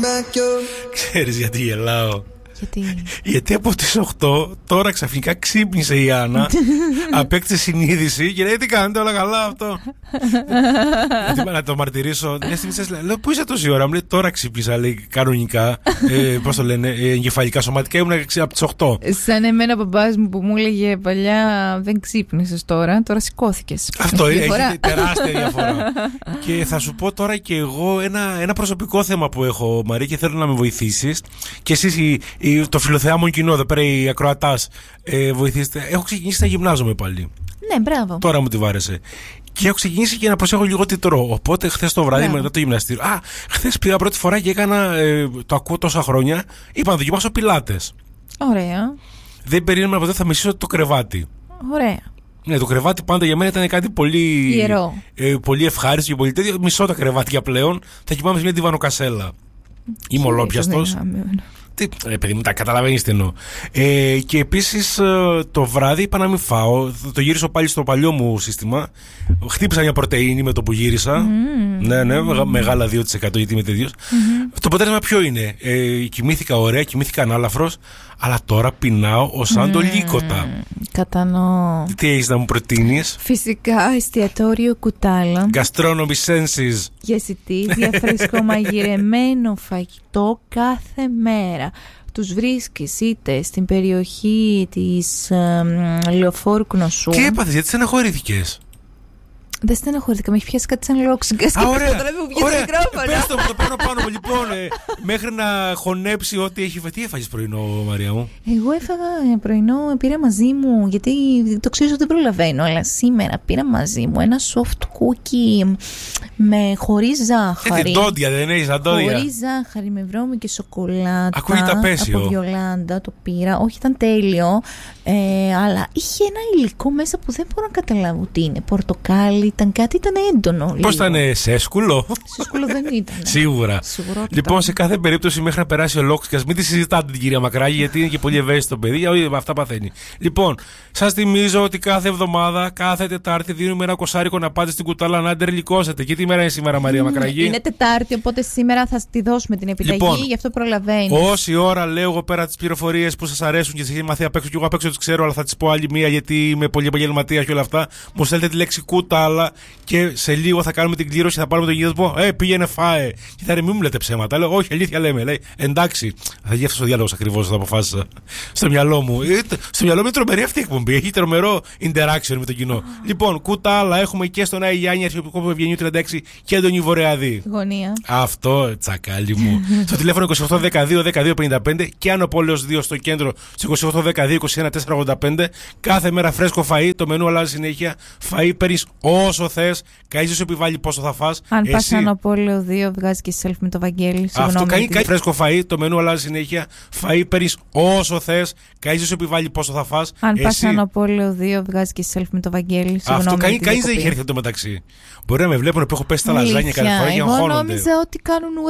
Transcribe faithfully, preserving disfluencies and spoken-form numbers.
Ξέρεις γιατί γελάω? Γιατί? Γιατί από τις οκτώ τώρα ξαφνικά ξύπνησε η Άννα, απέκτησε συνείδηση και λέει τι κάνετε, όλα καλά αυτό. Γιατί να το μαρτυρήσω, μια στιγμή σας λέω πού είσαι τόση ώρα, μου λέει τώρα ξύπνησα, λέει κανονικά, ε, πώς το λένε, ε, εγκεφαλικά, σωματικά ήμουν από τις οκτώ. Σαν εμένα μπαμπάς μου που μου έλεγε παλιά δεν ξύπνησες τώρα, τώρα σηκώθηκες. Αυτό έχει τεράστια διαφορά. Και θα σου πω τώρα και εγώ ένα, ένα προσωπικό θέμα που έχω, Μαρία, και θέλω να με βοηθήσεις. Και εσείς οι, οι, το φιλοθεάμον κοινό, εδώ πέρα οι ακροατάς, ε, βοηθήστε. Έχω ξεκινήσει να γυμνάζομαι πάλι. Ναι, μπράβο. Τώρα μου τη βάρεσε. Και έχω ξεκινήσει και να προσέχω λίγο τι τρώω. Οπότε χθες το βράδυ, μετά το γυμναστήριο. Α, χθες πήγα πρώτη φορά και έκανα. Ε, το ακούω τόσα χρόνια. Είπα να δοκιμάσω πιλάτες. Ωραία. Δεν περίμενα ποτέ θα μισήσω το κρεβάτι. Ωραία. Ναι, το κρεβάτι πάντα για μένα ήταν κάτι πολύ. Ιερό. Ε, πολύ ευχάριστο και πολύ τέτοιο. Μισώ τα κρεβάτια πλέον. Θα κοιμάμαι σε μια διβανοκασέλα. Είμαι ολόπιαστος. Τι, ε, παιδί μου, τα καταλαβαίνεις τι εννοώ. Ε, και επίσης ε, το βράδυ είπα να μην φάω. Το γύρισα πάλι στο παλιό μου σύστημα. Χτύπησα μια πρωτεΐνη με το που γύρισα. Mm. Ναι, ναι, mm. μεγάλα δύο τοις εκατό γιατί είμαι τέτοιος. Mm-hmm. Το αποτέλεσμα ποιο είναι? Ε, κοιμήθηκα ωραία, κοιμήθηκα ανάλαφρος. Αλλά τώρα πεινάω ως σαν το λύκοτα. Κατανοώ. Τι έχεις να μου προτείνεις? Φυσικά εστιατόριο Κουτάλα. Gastronomy Senses. Για εισιτήρια φρεσκομαγειρεμένο φαγητό κάθε μέρα. Τους βρίσκεις είτε στην περιοχή της ε, Λεωφόρου Κνωσού. Τι έπαθες, γιατί στεναχωρήθηκες? Δεν στεναχωρήθηκα, με έχει πιάσει κάτι σαν λόξιγκα. Α, ωραία, ωραία. Πες το, το παίρνω πάνω μου. Λοιπόν, ε, μέχρι να χωνέψει ό,τι έχει φάει. Τι έφαγες πρωινό, Μαρία μου? Εγώ έφαγα πρωινό, πήρα μαζί μου, γιατί το ξέρω ότι δεν προλαβαίνω, αλλά σήμερα πήρα μαζί μου ένα soft cookie με χωρίς ζάχαρη. Ε, την τόντια, δεν έχεις αντόδια? Χωρίς ζάχαρη, με βρώμη και σοκολάτα. Ακούγεται απέσιο. Από Βιολάντα το πήρα. Όχι, ήταν τέλειο, ε, αλλά είχε ένα υλικό μέσα που δεν μπορώ να καταλάβω τι είναι. Πορτοκάλι. Ήταν κάτι, ήταν έντονο. Πώς ήταν, σέσκουλο? Σέσκουλο δεν ήταν. Σίγουρα. Σίγουρα. Λοιπόν, σε κάθε περίπτωση μέχρι να περάσει ο Λόξικας, μην τη συζητάτε την κυρία Μακράγη, γιατί είναι και πολύ ευαίσθητο παιδί, αυτά παθαίνει. Λοιπόν, σας θυμίζω ότι κάθε εβδομάδα, κάθε Τετάρτη δίνουμε ένα κοσάρικο να πάτε στην Κουτάλα να αντερλικώσετε. Και τι μέρα είναι σήμερα, Μαρία Μακράγη? Είναι Τετάρτη, οπότε σήμερα θα τη δώσουμε την επιταγή, λοιπόν, γι' αυτό προλαβαίνει. Όση ώρα λέω εγώ πέρα τις πληροφορίες που σας αρέσουν και σας έχει μαθεί απ' έξω, και εγώ απ' έξω τις ξέρω, αλλά θα τις πω άλλη μία γιατί είμαι πολύ επαγγελματίας και όλα αυτά, μου στέλνετε τη λέξη Κουτάλα. Και σε λίγο θα κάνουμε την κλήρωση, θα πάρουμε τον γύρισμα. Ε, πήγαινε φάε. Και θα ρε, μην μου λέτε ψέματα. Λέω, όχι, αλήθεια λέμε. Λέει, εντάξει. Θα γίνει αυτό ο διάλογο ακριβώς, θα αποφάσισα. Στο μυαλό μου. Ε, στο μυαλό μου είναι τρομερή αυτή η εκπομπή. Έχει τρομερό interaction με το κοινό. Oh. Λοιπόν, Κουτάλα έχουμε και στον Άι Γιάννη, αρχιεπισκόπο Ευγενίου τριάντα έξι και τον Ιβορεαδή. Γωνία. Αυτό, τσακάλι μου. Στο τηλέφωνο είκοσι οκτώ δεκαδύο δεκαδύο πενήντα πέντε και Άνω Πόλεως δύο στο κέντρο στο είκοσι οκτώ δεκαδύο είκοσι ένα τετρακόσια ογδόντα πέντε. Κάθε μέρα φρέσκο φαΐ. Το μενού αλλάζει συνέχεια. Φαΐ παίρνεις όσο θες. Κανείς δεν σου επιβάλλει πόσο θα φας. Αν πας Άνω Πόλεως δύο, βγάζει και selfie με το Βαγγέλη. Αυτό κάνει, κάνει φρέσκο φαΐ. Το μενού αλλάζει συνέχεια. Φαΐ παίρνεις όσο θες. Κανείς δεν σου επιβάλλει πόσο θα φας. Αν πας Άνω Πόλεως δύο, βγάζει και selfie με το Βαγγέλη. Αυτό κάνει, κανείς δεν είχε έρθει εδώ μεταξύ. Μπορεί να με βλέπουν που έχω πέσει στα λαζάνια κάθε φορά και αγχώνονται. Εγώ νόμιζα ότι κάνουν